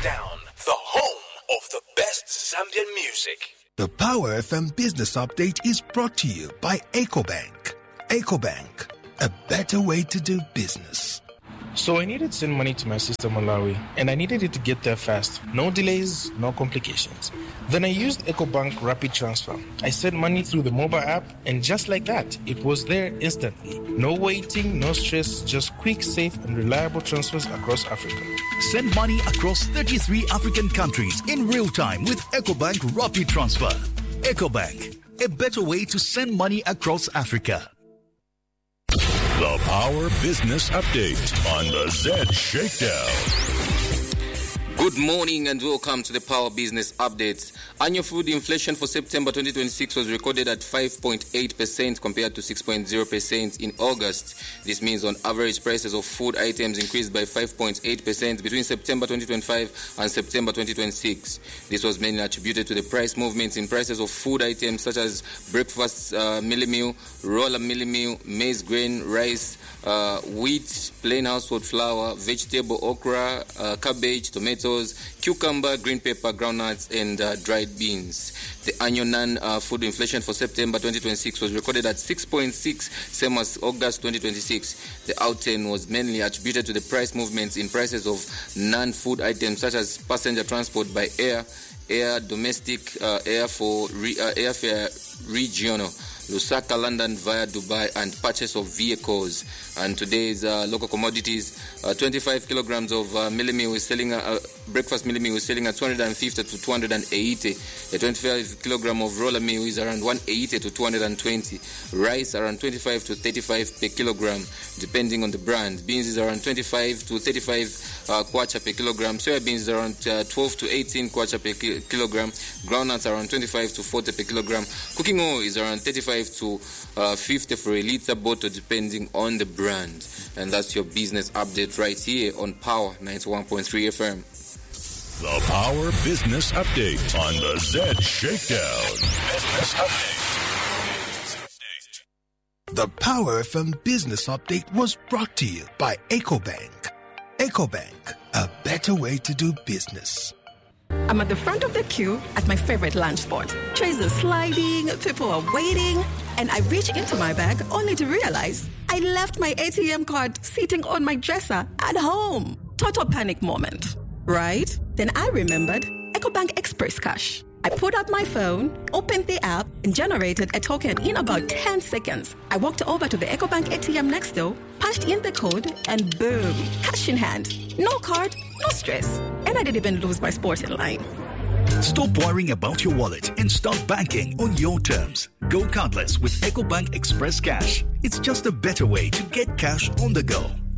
Shakedown, the home of the best Zambian music. The Power FM Business Update is brought to you by EcoBank. EcoBank, a better way to do business. So I needed to send money to my sister Malawi, and I needed it to get there fast. No delays, no complications. Then I used EcoBank Rapid Transfer. I sent money through the mobile app, and just like that, it was there instantly. No waiting, no stress, just quick, safe, and reliable transfers across Africa. Send money across 33 African countries in real time with EcoBank Rapid Transfer. EcoBank, a better way to send money across Africa. The Power Business Update on the Z Shakedown. Good morning and welcome to the Power Business Update. Annual food inflation for September 2026 was recorded at 5.8% compared to 6.0% in August. This means on average prices of food items increased by 5.8% between September 2025 and September 2026. This was mainly attributed to the price movements in prices of food items such as breakfast mealie meal, roller mealie meal, maize grain, rice, wheat, plain household flour, vegetable okra, cabbage, tomatoes, cucumber, green pepper, groundnuts, and dried beans. The annual non-food inflation for September 2026 was recorded at 6.6%, same as August 2026. The outturn was mainly attributed to the price movements in prices of non-food items such as passenger transport by air, domestic, airfare regional, Lusaka, London via Dubai, and purchase of vehicles. And today's local commodities, 25 kilograms of mealie meal is selling, breakfast mealie meal is selling at 250 to 280. A 25 kilogram of roller meal is around 180 to 220. Rice around 25 to 35 per kilogram, depending on the brand. Beans is around 25 to 35 kwacha per kilogram. Soybeans is around 12 to 18 kwacha per kilogram. Groundnuts around 25 to 40 per kilogram. Cooking oil is around 35 to 50 for a liter bottle, depending on the brand. And that's your business update right here on Power 91.3 FM. The Power Business Update on the Z Shakedown. Business Update. The Power FM Business Update was brought to you by EcoBank. EcoBank, a better way to do business. I'm at the front of the queue at my favorite lunch spot. Trays are sliding, people are waiting, and I reach into my bag only to realize I left my ATM card sitting on my dresser at home. Total panic moment, right? Then I remembered EcoBank Express Cash. I pulled out my phone, opened the app, and generated a token in about 10 seconds. I walked over to the EcoBank ATM next door, punched in the code, and boom, cash in hand. No card, no stress. And I didn't even lose my sport in line. Stop worrying about your wallet and start banking on your terms. Go cardless with EcoBank Express Cash. It's just a better way to get cash on the go.